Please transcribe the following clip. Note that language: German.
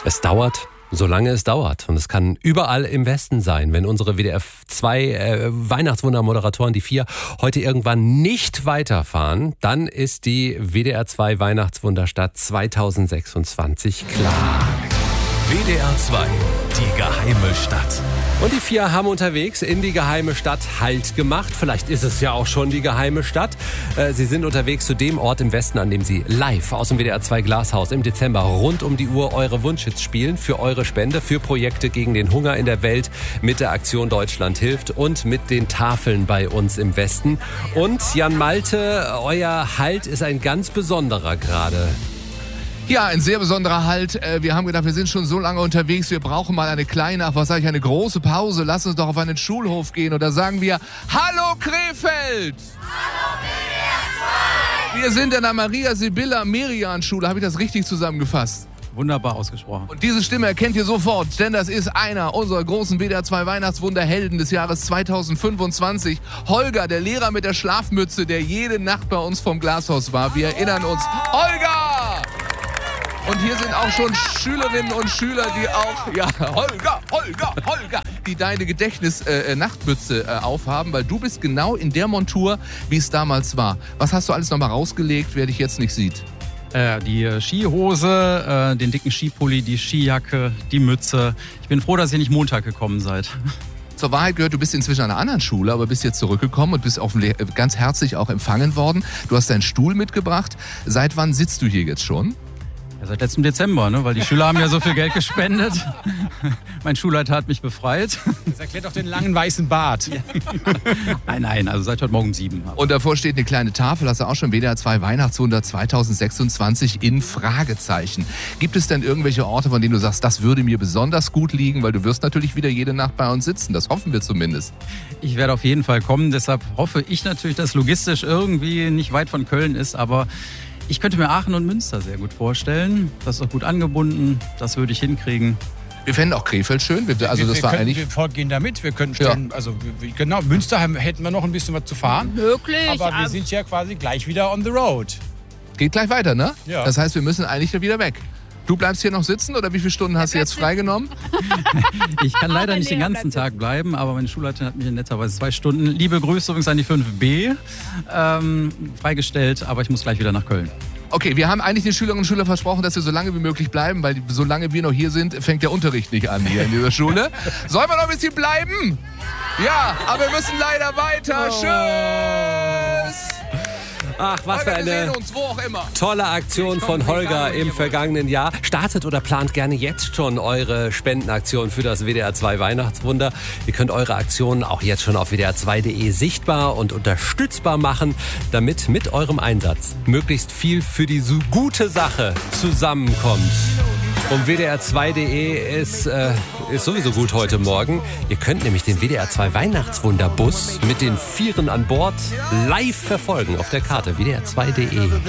Es dauert, solange es dauert. Und es kann überall im Westen sein, wenn unsere WDR 2 Weihnachtswunder-Moderatoren, die 4, heute irgendwann nicht weiterfahren, dann ist die WDR 2 Weihnachtswunderstadt 2026 klar. WDR 2, die geheime Stadt. Und die 4 haben unterwegs in die geheime Stadt Halt gemacht. Vielleicht ist es ja auch schon die geheime Stadt. Sie sind unterwegs zu dem Ort im Westen, an dem sie live aus dem WDR 2 Glashaus im Dezember rund um die Uhr eure Wunschhits spielen. Für eure Spende, für Projekte gegen den Hunger in der Welt mit der Aktion Deutschland hilft und mit den Tafeln bei uns im Westen. Und Jan Malte, euer Halt ist ein ganz besonderer gerade. Ja, ein sehr besonderer Halt. Wir haben gedacht, wir sind schon so lange unterwegs, wir brauchen mal eine kleine, eine große Pause. Lass uns doch auf einen Schulhof gehen oder sagen wir, hallo Krefeld! Hallo WDR 2! Wir sind in der Maria-Sibylla-Merian-Schule. Habe ich das richtig zusammengefasst? Wunderbar ausgesprochen. Und diese Stimme erkennt ihr sofort, denn das ist einer unserer großen WDR 2 Weihnachtswunderhelden des Jahres 2025. Holger, der Lehrer mit der Schlafmütze, der jede Nacht bei uns vom Glashaus war. Wir erinnern uns. Holger! Und hier sind auch schon Schülerinnen und Schüler, die auch, Holger, die deine Gedächtnis-Nachtmütze aufhaben, weil du bist genau in der Montur, wie es damals war. Was hast du alles nochmal rausgelegt, wer dich jetzt nicht sieht? Die Skihose, den dicken Skipulli, die Skijacke, die Mütze. Ich bin froh, dass ihr nicht Montag gekommen seid. Zur Wahrheit gehört, du bist inzwischen an einer anderen Schule, aber bist jetzt zurückgekommen und bist ganz herzlich auch empfangen worden. Du hast deinen Stuhl mitgebracht. Seit wann sitzt du hier jetzt schon? Ja, seit letztem Dezember, ne? Weil die Schüler haben ja so viel Geld gespendet. Mein Schulleiter hat mich befreit. Das erklärt doch den langen weißen Bart. Nein, also seit heute Morgen um 7. Und davor steht eine kleine Tafel, hast du auch schon WDR 2 Weihnachtswunder 2026 in Fragezeichen. Gibt es denn irgendwelche Orte, von denen du sagst, das würde mir besonders gut liegen? Weil du wirst natürlich wieder jede Nacht bei uns sitzen, das hoffen wir zumindest. Ich werde auf jeden Fall kommen, deshalb hoffe ich natürlich, dass logistisch irgendwie nicht weit von Köln ist, aber ich könnte mir Aachen und Münster sehr gut vorstellen. Das ist auch gut angebunden, das würde ich hinkriegen. Wir fänden auch Krefeld schön. Wir gehen da mit. Wir könnten stellen, genau, Münster hätten wir noch ein bisschen was zu fahren. Möglich. Aber wir sind ja quasi gleich wieder on the road. Geht gleich weiter, ne? Ja. Das heißt, wir müssen eigentlich wieder weg. Du bleibst hier noch sitzen oder wie viele Stunden hast du jetzt freigenommen? Ich kann leider nicht den ganzen Tag bleiben, aber meine Schulleiterin hat mich in netter Weise 2 Stunden, liebe Grüße übrigens an die 5b, freigestellt, aber ich muss gleich wieder nach Köln. Okay, wir haben eigentlich den Schülerinnen und Schülern versprochen, dass wir so lange wie möglich bleiben, weil solange wir noch hier sind, fängt der Unterricht nicht an hier in dieser Schule. Sollen wir noch ein bisschen bleiben? Ja, aber wir müssen leider weiter. Tschüss! Ach, was für eine tolle Aktion von Holger im vergangenen Jahr. Startet oder plant gerne jetzt schon eure Spendenaktion für das WDR 2 Weihnachtswunder. Ihr könnt eure Aktionen auch jetzt schon auf WDR2.de sichtbar und unterstützbar machen, damit mit eurem Einsatz möglichst viel für die so gute Sache zusammenkommt. Und WDR2.de ist sowieso gut heute Morgen. Ihr könnt nämlich den WDR 2 Weihnachtswunderbus mit den 4 an Bord live verfolgen auf der Karte WDR2.de.